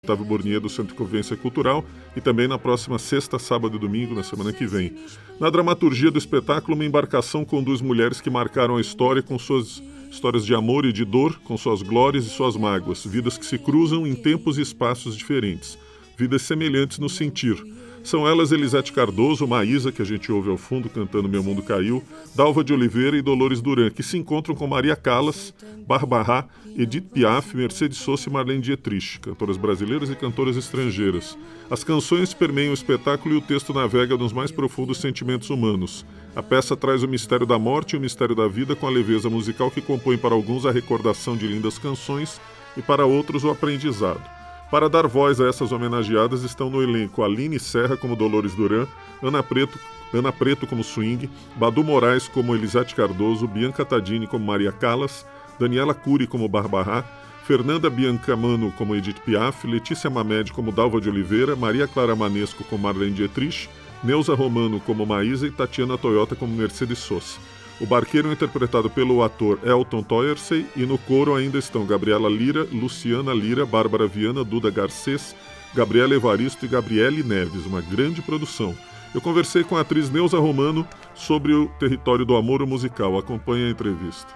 Otávio Bournier do Centro de Convivência Cultural e também na próxima sexta, sábado e domingo, na semana que vem. Na dramaturgia do espetáculo, uma embarcação conduz mulheres que marcaram a história com suas histórias de amor e de dor, com suas glórias e suas mágoas, vidas que se cruzam em tempos e espaços diferentes, vidas semelhantes no sentir. São elas Elisete Cardoso, Maísa, que a gente ouve ao fundo cantando Meu Mundo Caiu, Dalva de Oliveira e Dolores Duran, que se encontram com Maria Callas, Barbara, Edith Piaf, Mercedes Sosa e Marlene Dietrich, cantoras brasileiras e cantoras estrangeiras. As canções permeiam o espetáculo e o texto navega nos mais profundos sentimentos humanos. A peça traz o mistério da morte e o mistério da vida com a leveza musical que compõe para alguns a recordação de lindas canções e para outros o aprendizado. Para dar voz a essas homenageadas estão no elenco Aline Serra como Dolores Duran, Ana Preto como Swing, Badu Moraes como Elisete Cardoso, Bianca Tadini como Maria Callas, Daniela Cury como Barbara, Fernanda Biancamano como Edith Piaf, Letícia Mamed como Dalva de Oliveira, Maria Clara Manesco como Marlene Dietrich, Neuza Romano como Maísa e Tatiana Toyota como Mercedes Sosa. O barqueiro é interpretado pelo ator Elton Toyersey e no coro ainda estão Gabriela Lira, Luciana Lira, Bárbara Viana, Duda Garcês, Gabriela Evaristo e Gabriele Neves, uma grande produção. Eu conversei com a atriz Neuza Romano sobre o território do amor musical. Acompanhe a entrevista.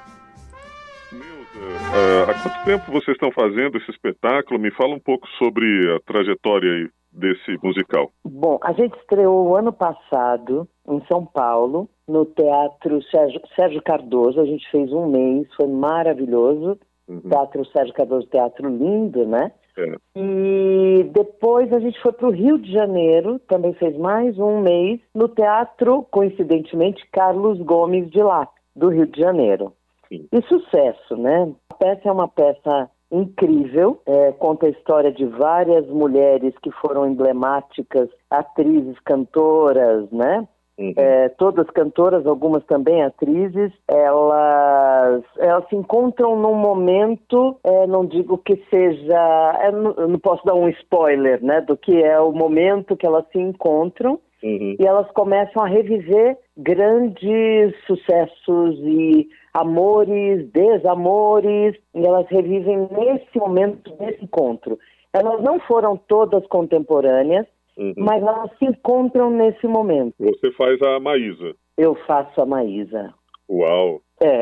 Neuza, há quanto tempo vocês estão fazendo esse espetáculo? Me fala um pouco sobre a trajetória aí desse musical. Bom, a gente estreou ano passado em São Paulo, no Teatro Sérgio Cardoso. A gente fez um mês, foi maravilhoso. Teatro Sérgio Cardoso, teatro lindo, né? É. E depois a gente foi para o Rio de Janeiro, também fez mais um mês, no Teatro, coincidentemente, Carlos Gomes de lá, do Rio de Janeiro. Sim. E sucesso, né? A peça é uma peça incrível, conta a história de várias mulheres que foram emblemáticas, atrizes, cantoras, né? Todas cantoras, algumas também atrizes. Elas se encontram num momento, não digo que seja, eu não posso dar um spoiler, né, do que é o momento que elas se encontram. E elas começam a reviver grandes sucessos e amores, desamores, e elas revivem nesse momento desse encontro. Elas não foram todas contemporâneas, mas elas se encontram nesse momento. Você faz a Maísa. Eu faço a Maísa. Uau!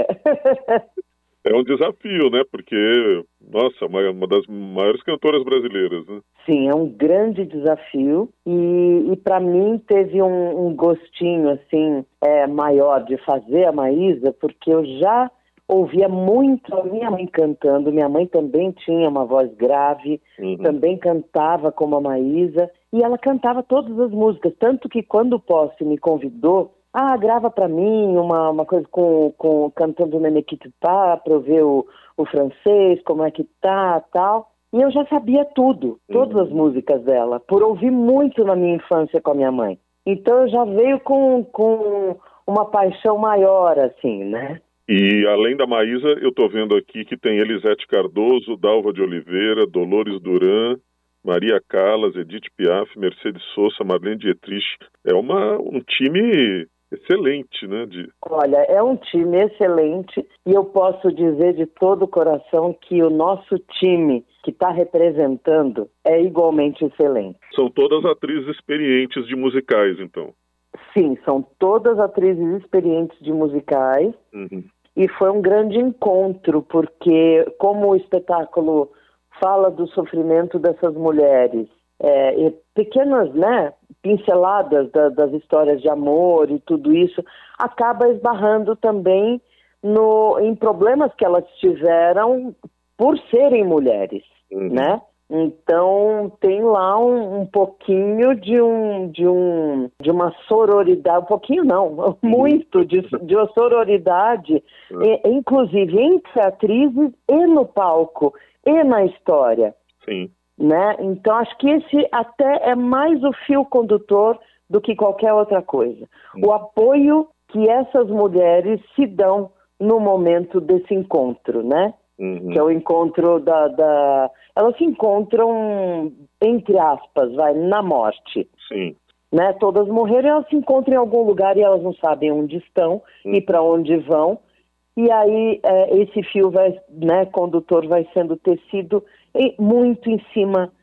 É um desafio, né? Porque, nossa, uma das maiores cantoras brasileiras, né? Sim, é um grande desafio e para mim teve um gostinho, assim, maior de fazer a Maísa, porque eu já ouvia muito a minha mãe cantando. Minha mãe também tinha uma voz grave, também cantava como a Maísa, e ela cantava todas as músicas, tanto que quando o Posse me convidou, grava pra mim uma coisa cantando Nenequitipá, pra eu ver o francês, como é que tá, tal. E eu já sabia tudo, todas as músicas dela, por ouvir muito na minha infância com a minha mãe. Então eu já veio com uma paixão maior, assim, né? E além da Maísa, eu tô vendo aqui que tem Elisete Cardoso, Dalva de Oliveira, Dolores Duran, Maria Callas, Edith Piaf, Mercedes Sosa, Marlene Dietrich. É um time excelente, né? Olha, é um time excelente e eu posso dizer de todo o coração que o nosso time que está representando é igualmente excelente. São todas atrizes experientes de musicais, então? Sim, são todas atrizes experientes de musicais. E foi um grande encontro, porque como o espetáculo fala do sofrimento dessas mulheres, e pequenas, né, pinceladas das histórias de amor e tudo isso, acaba esbarrando também em problemas que elas tiveram por serem mulheres, né? Então tem lá um pouquinho de uma sororidade, um pouquinho não, muito de uma sororidade, inclusive entre atrizes e no palco e na história. Sim. Né? Então acho que esse até é mais o fio condutor do que qualquer outra coisa. O apoio que essas mulheres se dão no momento desse encontro, né? Que é o encontro elas se encontram, entre aspas, na morte. Sim. Né? Todas morreram, elas se encontram em algum lugar e elas não sabem onde estão e para onde vão. E aí esse fio condutor vai sendo tecido muito em cima